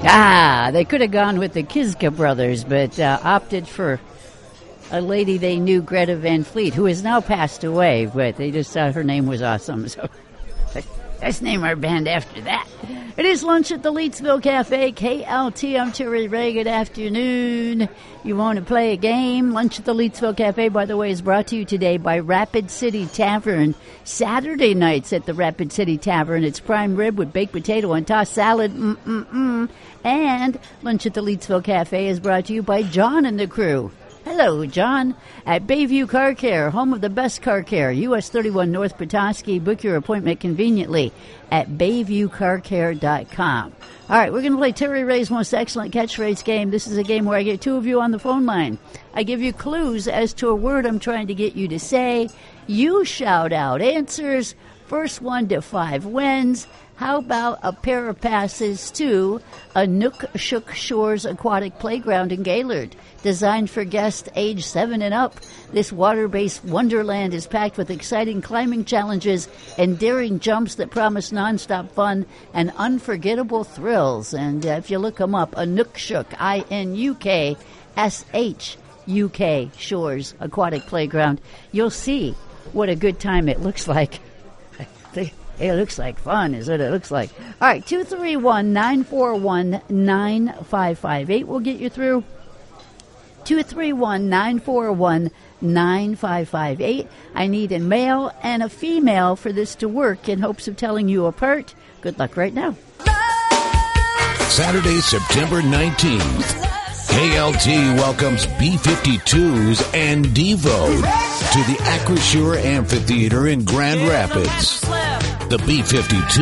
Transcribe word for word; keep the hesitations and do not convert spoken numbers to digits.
Ah, they could have gone with the Kiska brothers, but uh, opted for a lady they knew, Greta Van Fleet, who has now passed away, but they just thought her name was awesome, so let's name our band after that. It is lunch at the Leetsville Cafe, K L T. I'm Terry Ray. Good afternoon. You want to play a game? Lunch at the Leetsville Cafe, by the way, is brought to you today by Rapid City Tavern. Saturday nights at the Rapid City Tavern. It's prime rib with baked potato and tossed salad. Mm-mm-mm. And Lunch at the Leetsville Cafe is brought to you by John and the crew. Hello, John. At Bayview Car Care, home of the best car care, U S thirty-one North Petoskey. Book your appointment conveniently at bayview car care dot com. All right, we're going to play Terry Ray's most excellent catchphrase game. This is a game where I get two of you on the phone line. I give you clues as to a word I'm trying to get you to say. You shout out answers. First one to five wins. How about a pair of passes to a Nook Shook Shores aquatic playground in Gaylord? Designed for guests age seven and up, this water-based wonderland is packed with exciting climbing challenges and daring jumps that promise nonstop fun and unforgettable thrills. And uh, if you look them up, a Nook Shook, I N U K S H U K Shores aquatic playground, you'll see what a good time it looks like. It looks like fun, is what it looks like. All right, two three one, nine four one, nine five five eight will get you through. two three one, nine four one, nine five five eight. I need a male and a female for this to work in hopes of telling you apart. Good luck right now. Saturday, September nineteenth. K L T welcomes B fifty-twos and Devo to the Acrisure Amphitheater in Grand Rapids. The B fifty-two